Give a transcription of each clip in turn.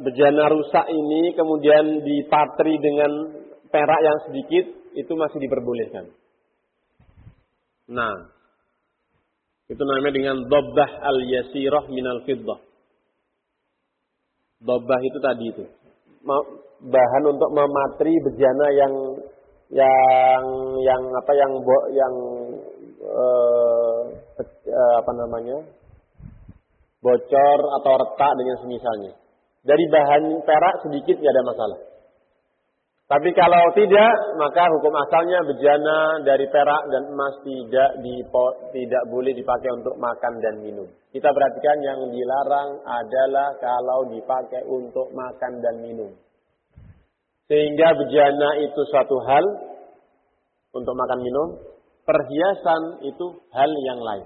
bejana rusak ini kemudian dipatri dengan perak yang sedikit, itu masih diperbolehkan. Nah, itu namanya dengan dhabbah al-yasirah minal fiddah. Dhabbah itu tadi itu. Bahan untuk mematri bejana yang bocor atau retak dengan semisalnya. Dari bahan perak sedikit tidak ada masalah. Tapi kalau tidak, maka hukum asalnya bejana dari perak dan emas tidak boleh dipakai untuk makan dan minum. Kita perhatikan yang dilarang adalah kalau dipakai untuk makan dan minum. Sehingga bejana itu suatu hal untuk makan minum, perhiasan itu hal yang lain.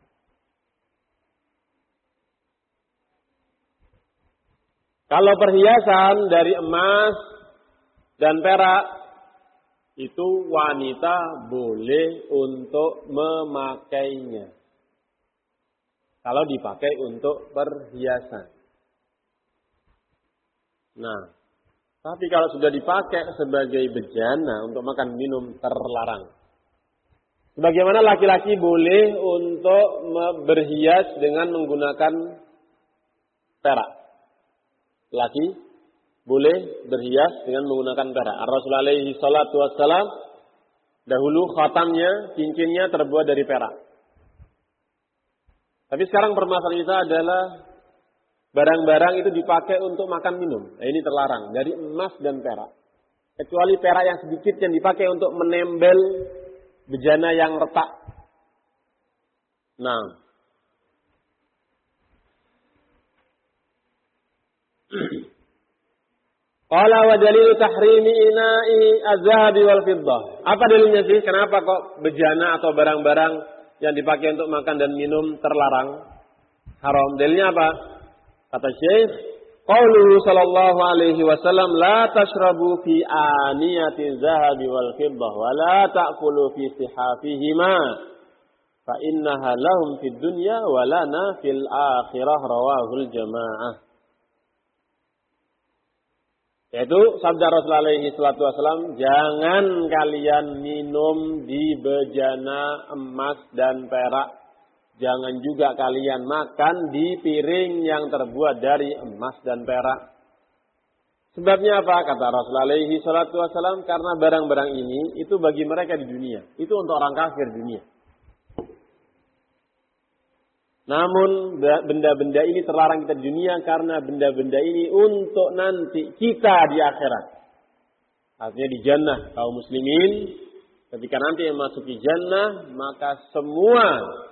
Kalau perhiasan dari emas dan perak, itu wanita boleh untuk memakainya. Kalau dipakai untuk perhiasan. Nah, tapi kalau sudah dipakai sebagai bejana untuk makan minum, terlarang. Sebagaimana laki-laki boleh untuk berhias dengan menggunakan perak. Laki boleh berhias dengan menggunakan perak. Rasulullah alaihi salatu wassalam dahulu khatamnya, cincinnya terbuat dari perak. Tapi sekarang permasalahan kita adalah barang-barang itu dipakai untuk makan minum. Nah, ini terlarang dari emas dan perak. Kecuali perak yang sedikit yang dipakai untuk menembel bejana yang retak. Nah, qala wa dalil tahrimi ina'i az-zahabi wal fiddah. Apa dalilnya sih? Kenapa kok bejana atau barang-barang yang dipakai untuk makan dan minum terlarang? Haram. Dalilnya apa? Kata Syekh, qauluhu sallallahu alaihi wasallam, la tashrabu fi aniyati az-zahabi wal fiddah wa la ta'kulu fi sihafihima fa innaha lahum fid dunya wa lana fil akhirah, rawahul jamaah. Yaitu sabda Rasulullah alaihi salatu wasallam, jangan kalian minum di bejana emas dan perak. Jangan juga kalian makan di piring yang terbuat dari emas dan perak. Sebabnya apa? Kata Rasulullah alaihi salatu wasallam, karena barang-barang ini itu bagi mereka di dunia. Itu untuk orang kafir di dunia. Namun benda-benda ini terlarang kita di dunia karena benda-benda ini untuk nanti kita di akhirat. Artinya di jannah kaum muslimin ketika nanti memasuki jannah, maka semua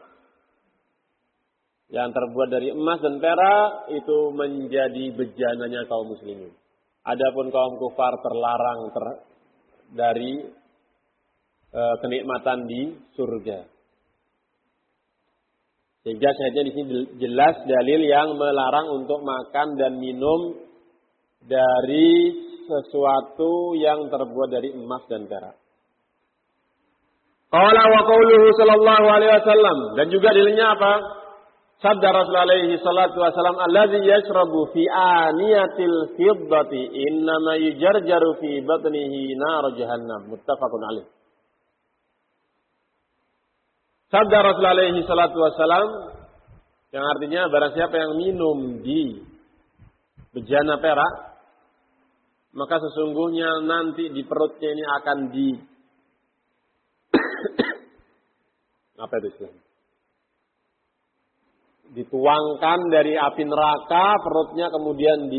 yang terbuat dari emas dan perak itu menjadi bejananya kaum muslimin. Adapun kaum kufar terlarang dari kenikmatan di surga. Sehingga syahidnya di sini jelas dalil yang melarang untuk makan dan minum dari sesuatu yang terbuat dari emas dan perak. Qala wa qauluhu sallallahu alaihi wasallam, dan juga dalilnya apa? Sabda Rasulullah alaihi salatu wasallam, allazi yashrabu fi aniyatil fiddati innama yujarjaru fi batnihi nar jahannam, muttafaqun alaih. Sabda Rasulullah alaihi salatu wassalam, yang artinya barang siapa yang minum di bejana perak, maka sesungguhnya nanti di perutnya ini akan dituangkan dari api neraka, perutnya kemudian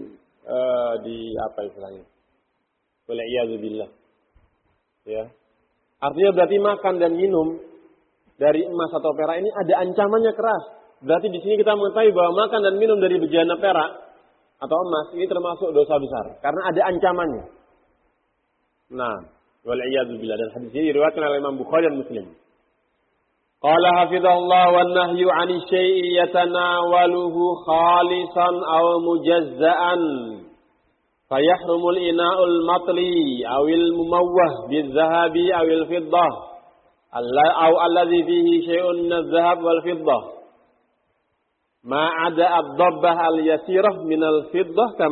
Wal'iyadzubillah. Ya. Artinya berarti makan dan minum dari emas atau perak ini ada ancamannya keras. Berarti di sini kita mengetahui bahwa makan dan minum dari bejana perak atau emas ini termasuk dosa besar karena ada ancamannya. Nah, wal'iyadzubillah, dan hadis ini diriwayatkan oleh Imam Bukhari dan Muslim. Qala hafizahullah wan nahyu 'ani syai'i yatanawaluhu khalisan aw mujazza'an fayahrumul ina'ul matli awil mumawwah bizzahabi awil fiddah aw alladhi fihi syai'un min adh-dhahab wal fiddah ma 'ada ad-dabbah al-yasirah min al-fiddah